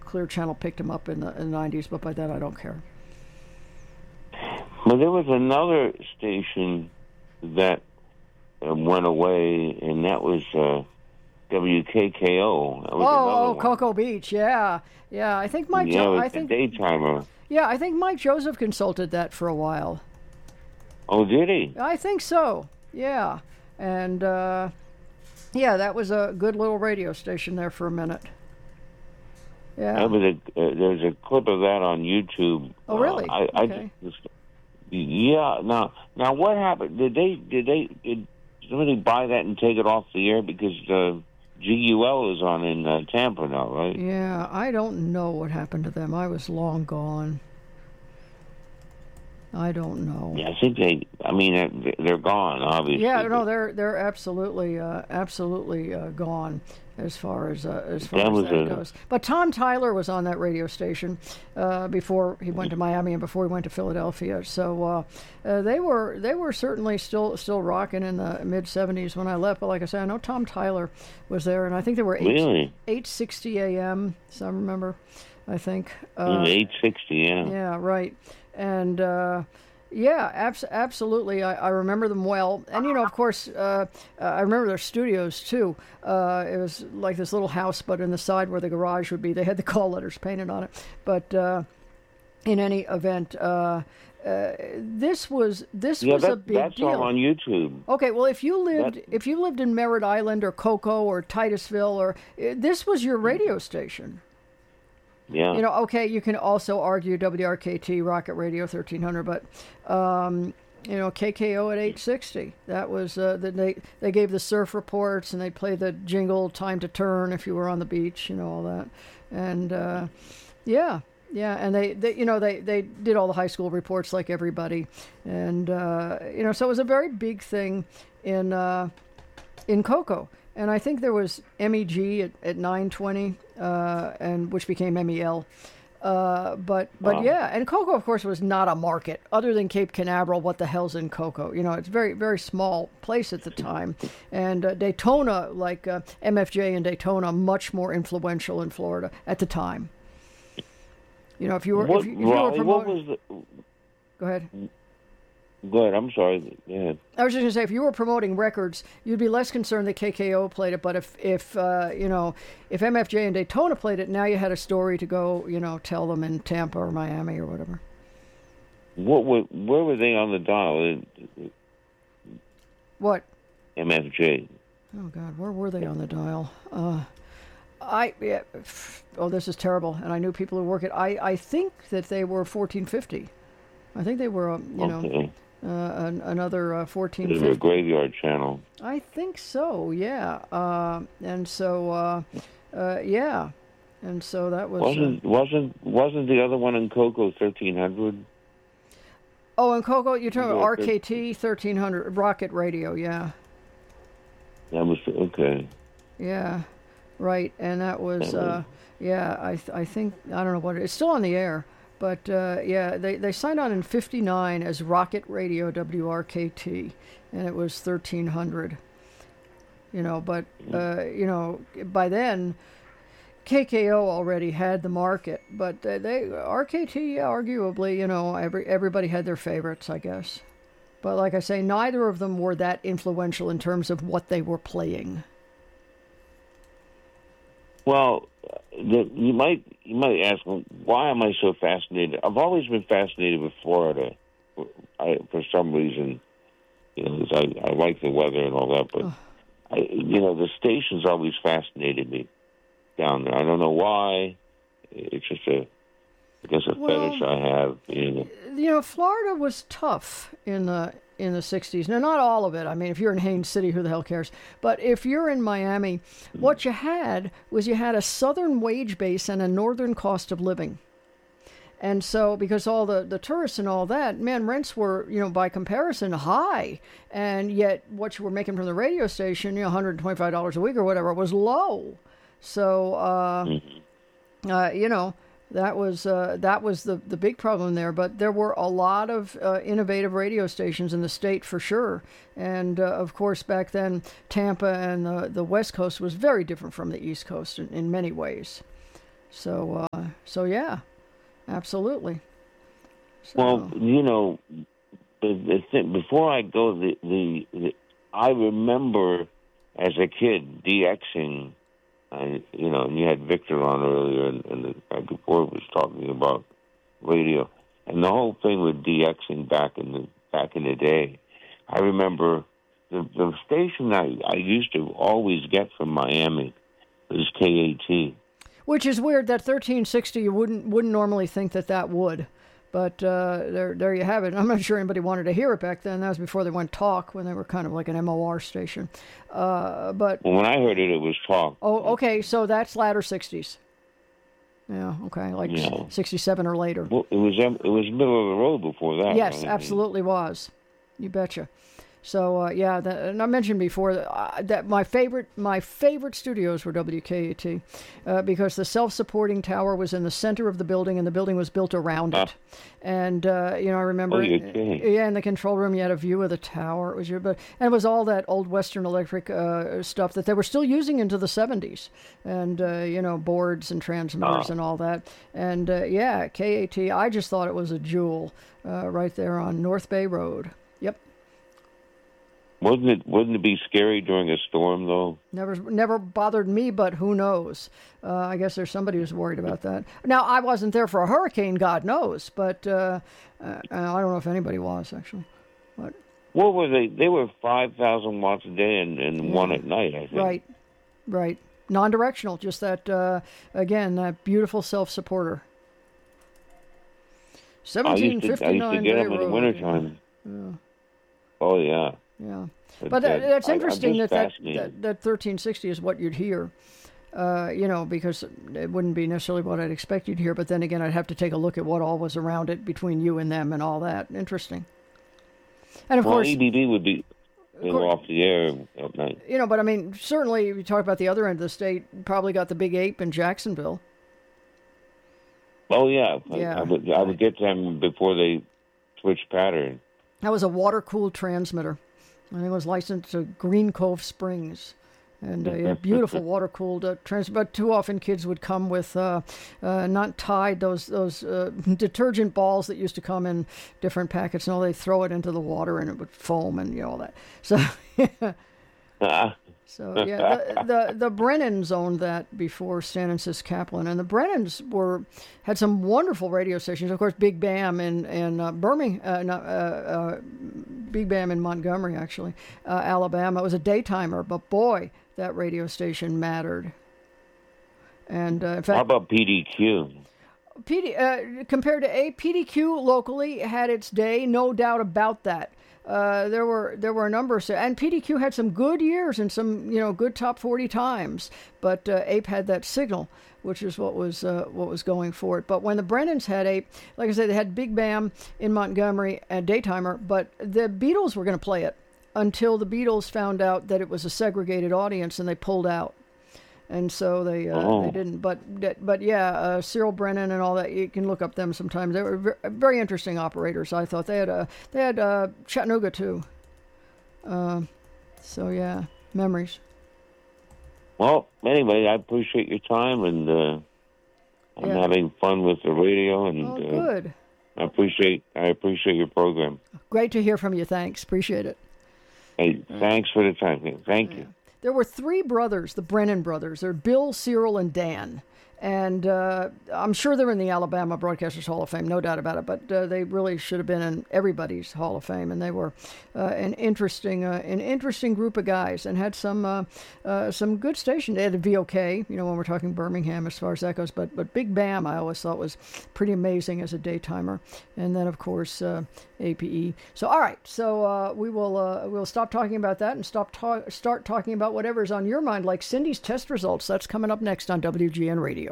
Clear Channel picked him up in the 90s, but by then I don't care. Well, there was another station that went away, and that was WKKO. That was Cocoa Beach, yeah. I think Mike. Yeah, it was a daytimer. Yeah, I think Mike Joseph consulted that for a while. Oh, did he? I think so. Yeah, and that was a good little radio station there for a minute. Yeah. There's a clip of that on YouTube. Oh, really? Okay. Yeah. Now, what happened? Did somebody buy that and take it off the air because GUL is on in Tampa now, right? Yeah, I don't know what happened to them. I was long gone. I don't know. Yeah, I think they're gone, obviously. Yeah, no, they're absolutely gone as far as that goes. But Tom Tyler was on that radio station before he went to Miami and before he went to Philadelphia. So they were certainly still rocking in the mid '70s when I left. But like I said, I know Tom Tyler was there, and I think they were 860 AM. Some remember, I think 860. Yeah. Yeah, right. And absolutely. I remember them well. And, of course, I remember their studios, too. It was like this little house, but in the side where the garage would be, they had the call letters painted on it. But in any event, this was a big deal. That's all on YouTube. Okay, well, if you lived in Merritt Island or Cocoa or Titusville, this was your radio station. Yeah. Okay, you can also argue WRKT, Rocket Radio 1300, but, KKO at 860. That was, they gave the surf reports and they played the jingle, Time to Turn, if you were on the beach, all that. And, and they did all the high school reports like everybody. And, so it was a very big thing in Cocoa. And I think there was MEG at 920, and which became MEL. But yeah, and Cocoa, of course, was not a market other than Cape Canaveral. What the hell's in Cocoa? It's a very, very small place at the time. And Daytona, like MFJ and Daytona, much more influential in Florida at the time. If you were promoting... Go ahead. Good. I'm sorry. Yeah. I was just going to say, if you were promoting records, you'd be less concerned that KKO played it. But if MFJ and Daytona played it, now you had a story to go, tell them in Tampa or Miami or whatever. Where were they on the dial? What? MFJ. Oh God, where were they on the dial? This is terrible. And I knew people who work it. I think that they were 1450. I think they were, another 1450. A graveyard channel. I think so, yeah. And so that was... Wasn't the other one in Cocoa 1300? Oh, in Cocoa, you're talking about RKT 1300, Rocket Radio, yeah. That was, okay. Yeah, right, and that was, I think, I don't know what, it's still on the air. But, they signed on in 59 as Rocket Radio WRKT, and it was 1300. By then, KKO already had the market. But RKT, arguably, everybody had their favorites, I guess. But like I say, neither of them were that influential in terms of what they were playing. Well, you might ask, why am I so fascinated? I've always been fascinated with Florida, for some reason. I like the weather and all that, but the stations always fascinated me down there. I don't know why. It's just a fetish I have. Florida was tough in the 60s. Now, not all of it. I mean, if you're in Haines City, who the hell cares? But if you're in Miami, what you had a southern wage base and a northern cost of living. And so, because all the tourists and all that, man, rents were, by comparison, high. And yet, what you were making from the radio station, $125 a week or whatever, was low. So, that was the big problem there. But there were a lot of innovative radio stations in the state for sure. And, of course, back then, Tampa and the West Coast was very different from the East Coast in many ways. So yeah, absolutely. So, Well, before I go, I remember as a kid DXing. And you had Victor on earlier, and before was talking about radio, and the whole thing with DXing back in the day. I remember the station I used to always get from Miami was KAT. which is weird that 1360 you wouldn't normally think that would. But there you have it. I'm not sure anybody wanted to hear it back then. That was before they went talk, when they were kind of like an MOR station. But when I heard it was talk. Oh, okay. So that's latter 60s. Yeah. Okay. Like 67 or later. Well, it was middle of the road before that. Yes, right? absolutely was. You betcha. So and I mentioned before that my favorite studios were WKAT because the self-supporting tower was in the center of the building, and the building was built around it. And I remember, oh, you're kidding. in the control room you had a view of the tower. And it was all that old Western Electric stuff that they were still using into the 70s, and boards and transmitters and all that. And KAT, I just thought it was a jewel right there on North Bay Road. Yep. Wouldn't it be scary during a storm, though? Never bothered me, but who knows? I guess there's somebody who's worried about that. Now, I wasn't there for a hurricane, God knows, but I don't know if anybody was, actually. But what were they? They were 5,000 watts a day and one at night, I think. Right. Non-directional, just that, again, that beautiful self-supporter. 1759 I used to get them in the wintertime. Yeah. Oh, yeah. Yeah, but that's interesting that 1360 is what you'd hear, because it wouldn't be necessarily what I'd expect you'd hear. But then again, I'd have to take a look at what all was around it between you and them and all that. Interesting. And of course, EBB would be off the air at night. But I mean, certainly, if you talk about the other end of the state, probably got the Big Ape in Jacksonville. Oh yeah, I would get them before they switched pattern. That was a water-cooled transmitter. I think it was licensed to Green Cove Springs. And a beautiful water-cooled transmitter. But too often kids would come with not tied, those detergent balls that used to come in different packets. And they throw it into the water and it would foam and all that. So, the Brennans owned that before Stan and Sis Kaplan, and the Brennans had some wonderful radio stations. Of course, Big Bam in Birmingham, Big Bam in Montgomery, actually, Alabama. It was a daytimer, but boy, that radio station mattered. And in fact, how about PDQ? Compared to PDQ locally had its day, no doubt about that. There were a number of, and PDQ had some good years and some good top 40 times, but Ape had that signal, which is what was going for it. But when the Brennans had Ape, like I said, they had Big Bam in Montgomery and daytimer, but the Beatles were going to play it until the Beatles found out that it was a segregated audience and they pulled out. And so they didn't. But yeah, Cyril Brennan and all that, you can look up them sometimes. They were very interesting operators, I thought. They had Chattanooga too. So yeah, memories. Well, anyway, I appreciate your time, and I'm having fun with the radio, and good. I appreciate your program. Great to hear from you. Thanks, appreciate it. Hey, thanks for the time. Thank you. There were three brothers, the Brennan brothers. They're Bill, Cyril, and Dan. And I'm sure they're in the Alabama Broadcasters Hall of Fame, no doubt about it. But they really should have been in everybody's Hall of Fame. And they were an interesting group of guys, and had some good stations. They had a VOK, when we're talking Birmingham as far as that goes. But Big Bam, I always thought was pretty amazing as a daytimer. And then of course APE. So all right, so we'll stop talking about that and start talking about whatever's on your mind, like Cindy's test results. That's coming up next on WGN Radio.